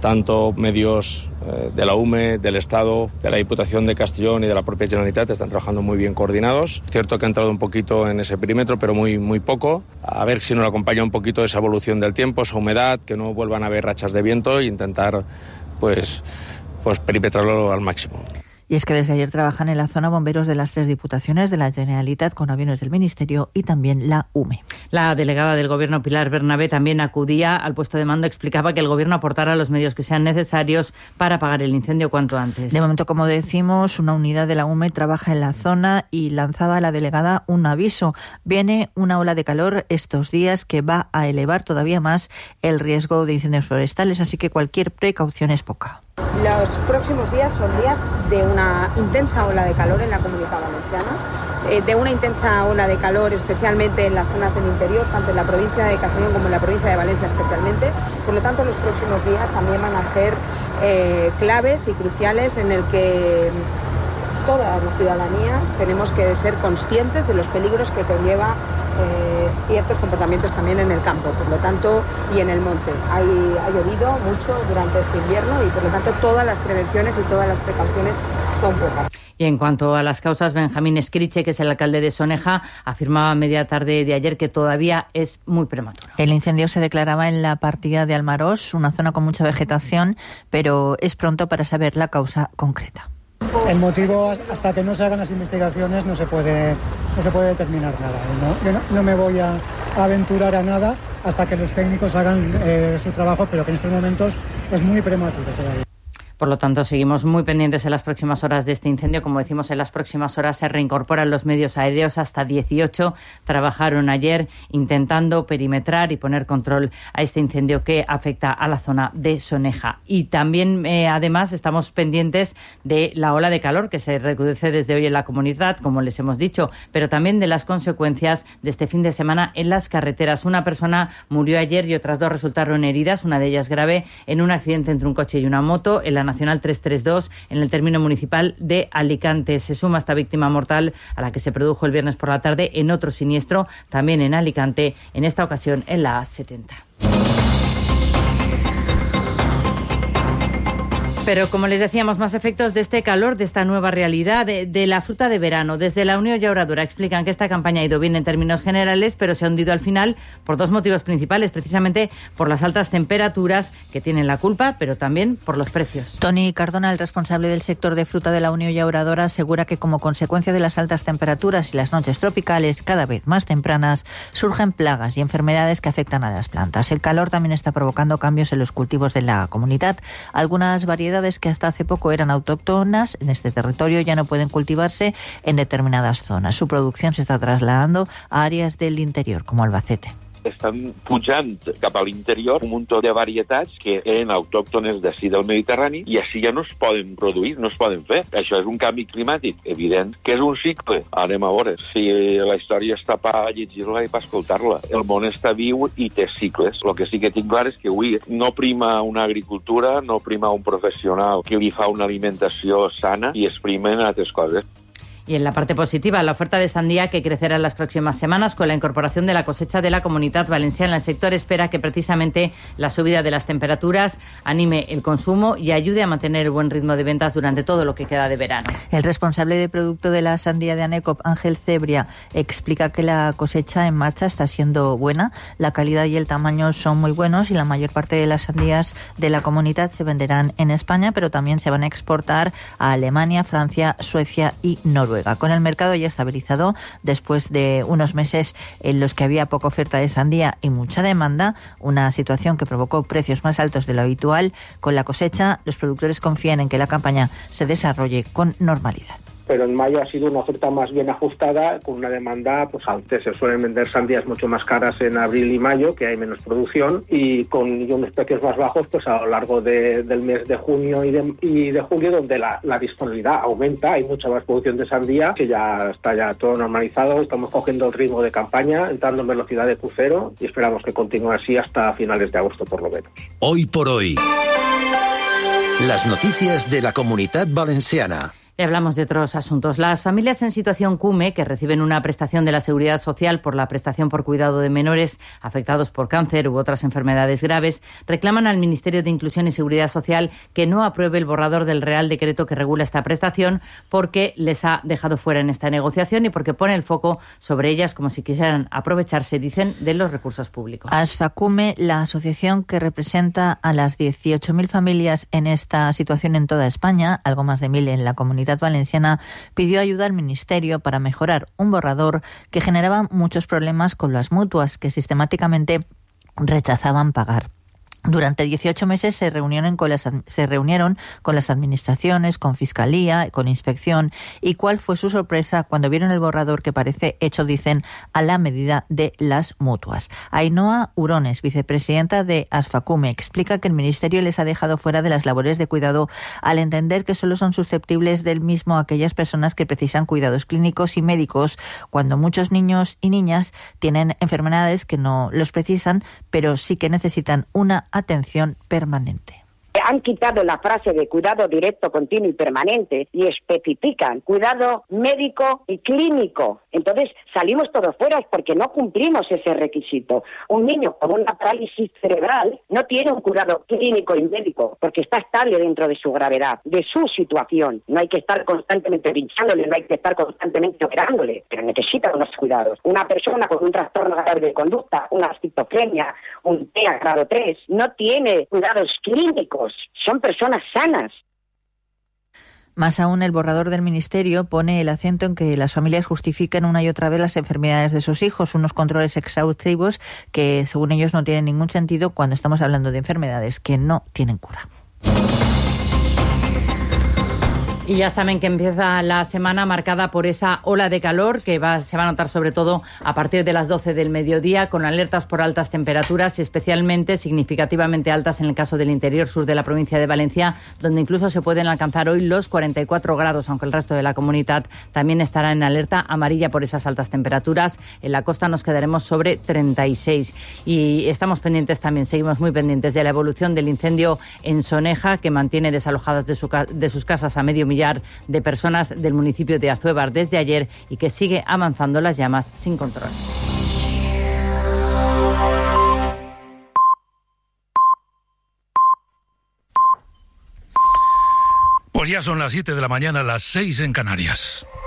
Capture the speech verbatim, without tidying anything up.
tanto medios eh, de la U M E, del Estado, de la Diputación de Castellón y de la propia Generalitat están trabajando muy bien coordinados. Es cierto que ha entrado un poquito en ese perímetro, pero muy, muy poco. A ver si nos acompaña un poquito esa evolución del tiempo, esa humedad, que no vuelvan a haber rachas de viento e intentar pues, pues perimetrarlo al máximo. Y es que desde ayer trabajan en la zona bomberos de las tres diputaciones de la Generalitat con aviones del Ministerio y también la U M E. La delegada del Gobierno, Pilar Bernabé, también acudía al puesto de mando, explicaba que el Gobierno aportará los medios que sean necesarios para apagar el incendio cuanto antes. De momento, como decimos, una unidad de la U M E trabaja en la zona y lanzaba a la delegada un aviso. Viene una ola de calor estos días que va a elevar todavía más el riesgo de incendios forestales, así que cualquier precaución es poca. Los próximos días son días de una intensa ola de calor en la Comunidad Valenciana, eh, de una intensa ola de calor especialmente en las zonas del interior, tanto en la provincia de Castellón como en la provincia de Valencia especialmente. Por lo tanto, los próximos días también van a ser eh, claves y cruciales en el que toda la ciudadanía tenemos que ser conscientes de los peligros que conlleva eh, ciertos comportamientos también en el campo, por lo tanto, y en el monte. Hay, ha llovido mucho durante este invierno y por lo tanto todas las prevenciones y todas las precauciones son pocas. Y en cuanto a las causas, Benjamín Escriche, que es el alcalde de Soneja, afirmaba a media tarde de ayer que todavía es muy prematuro. El incendio se declaraba en la partida de Almarós, una zona con mucha vegetación, pero es pronto para saber la causa concreta. El motivo, hasta que no se hagan las investigaciones, no se puede, no se puede determinar nada. No, yo no, no me voy a aventurar a nada hasta que los técnicos hagan eh, su trabajo, pero que en estos momentos es muy prematuro todavía. Por lo tanto, seguimos muy pendientes en las próximas horas de este incendio. Como decimos, en las próximas horas se reincorporan los medios aéreos. Hasta dieciocho trabajaron ayer intentando perimetrar y poner control a este incendio que afecta a la zona de Soneja. Y también, eh, además, estamos pendientes de la ola de calor que se reduce desde hoy en la comunidad, como les hemos dicho, pero también de las consecuencias de este fin de semana en las carreteras. Una persona murió ayer y otras dos resultaron heridas, una de ellas grave, en un accidente entre un coche y una moto en la Nacional trescientos treinta y dos en el término municipal de Alicante. Se suma esta víctima mortal a la que se produjo el viernes por la tarde en otro siniestro, también en Alicante, en esta ocasión en la A setenta. Pero, como les decíamos, más efectos de este calor, de esta nueva realidad, de, de la fruta de verano. Desde la Unión Llauradora explican que esta campaña ha ido bien en términos generales, pero se ha hundido al final por dos motivos principales, precisamente por las altas temperaturas que tienen la culpa, pero también por los precios. Toni Cardona, el responsable del sector de fruta de la Unión Llauradora, asegura que como consecuencia de las altas temperaturas y las noches tropicales cada vez más tempranas, surgen plagas y enfermedades que afectan a las plantas. El calor también está provocando cambios en los cultivos de la comunidad. Algunas variedades que hasta hace poco eran autóctonas en este territorio ya no pueden cultivarse en determinadas zonas. Su producción se está trasladando a áreas del interior, como Albacete. Estan pujant cap a l'interior un munt de varietats que eren autòctones d'ací del Mediterrani i així ja no es poden produir, no es poden fer. Això és un canvi climàtic, evident, que és un cicle. Anem a veure si la història està per llegir-la i per escoltar-la. El món està viu i té cicles. El que sí que tinc clar és que avui no prima una agricultura, no prima un professional que li fa una alimentació sana i es primen altres coses. Y en la parte positiva, la oferta de sandía que crecerá en las próximas semanas con la incorporación de la cosecha de la Comunidad Valenciana. El sector espera que precisamente la subida de las temperaturas anime el consumo y ayude a mantener el buen ritmo de ventas durante todo lo que queda de verano. El responsable de producto de la sandía de Anecop, Ángel Cebria, explica que la cosecha en marcha está siendo buena, la calidad y el tamaño son muy buenos y la mayor parte de las sandías de la comunidad se venderán en España, pero también se van a exportar a Alemania, Francia, Suecia y Noruega. Con el mercado ya estabilizado después de unos meses en los que había poca oferta de sandía y mucha demanda, una situación que provocó precios más altos de lo habitual, con la cosecha los productores confían en que la campaña se desarrolle con normalidad. Pero en mayo ha sido una oferta más bien ajustada, con una demanda pues alta. Se suelen vender sandías mucho más caras en abril y mayo, que hay menos producción, y con y unos precios más bajos pues a lo largo de, del mes de junio y de, y de julio, donde la, la disponibilidad aumenta, hay mucha más producción de sandía, que ya está ya todo normalizado, estamos cogiendo el ritmo de campaña, entrando en velocidad de crucero, y esperamos que continúe así hasta finales de agosto por lo menos. Hoy por hoy, las noticias de la Comunidad Valenciana. Y hablamos de otros asuntos. Las familias en situación CUME, que reciben una prestación de la Seguridad Social por la prestación por cuidado de menores afectados por cáncer u otras enfermedades graves, reclaman al Ministerio de Inclusión y Seguridad Social que no apruebe el borrador del Real Decreto que regula esta prestación, porque les ha dejado fuera en esta negociación y porque pone el foco sobre ellas como si quisieran aprovecharse, dicen, de los recursos públicos. ASFACUME, la asociación que representa a las dieciocho mil familias en esta situación en toda España, algo más de mil en la Comunidad Valenciana, pidió ayuda al Ministerio para mejorar un borrador que generaba muchos problemas con las mutuas, que sistemáticamente rechazaban pagar. Durante dieciocho meses se reunieron con las se reunieron con las administraciones, con Fiscalía, con Inspección, y cuál fue su sorpresa cuando vieron el borrador que parece hecho, dicen, a la medida de las mutuas. Ainhoa Urones, vicepresidenta de ASFACUME, explica que el Ministerio les ha dejado fuera de las labores de cuidado al entender que solo son susceptibles del mismo aquellas personas que precisan cuidados clínicos y médicos, cuando muchos niños y niñas tienen enfermedades que no los precisan, pero sí que necesitan una atención permanente. Han quitado la frase de cuidado directo, continuo y permanente y especifican cuidado médico y clínico. Entonces salimos todos fuera porque no cumplimos ese requisito. Un niño con una parálisis cerebral no tiene un cuidado clínico y médico porque está estable dentro de su gravedad, de su situación. No hay que estar constantemente pinchándole, no hay que estar constantemente operándole, pero necesita unos cuidados. Una persona con un trastorno grave de conducta, una esquizofrenia, un T E A grado tres, no tiene cuidados clínicos. Son personas sanas. Más aún, el borrador del Ministerio pone el acento en que las familias justifiquen una y otra vez las enfermedades de sus hijos, unos controles exhaustivos que, según ellos, no tienen ningún sentido cuando estamos hablando de enfermedades que no tienen cura. Y ya saben que empieza la semana marcada por esa ola de calor que va, se va a notar sobre todo a partir de las doce del mediodía, con alertas por altas temperaturas, especialmente significativamente altas en el caso del interior sur de la provincia de Valencia, donde incluso se pueden alcanzar hoy los cuarenta y cuatro grados, aunque el resto de la comunidad también estará en alerta amarilla por esas altas temperaturas. En la costa nos quedaremos sobre treinta y seis. Y estamos pendientes también, seguimos muy pendientes de la evolución del incendio en Soneja, que mantiene desalojadas de, su, de sus casas a medio millar de personas del municipio de Azuévar desde ayer y que sigue avanzando las llamas sin control. Pues ya son las siete de la mañana, las seis en Canarias.